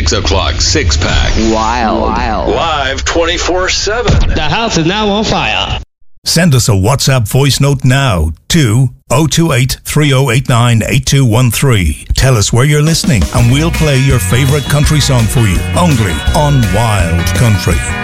6 o'clock, six-pack. Wild. Live 24/7. The house is now on fire. Send us a WhatsApp voice note now to 028 3089 8213. Tell us where you're listening and we'll play your favorite country song for you. Only on Wild Country.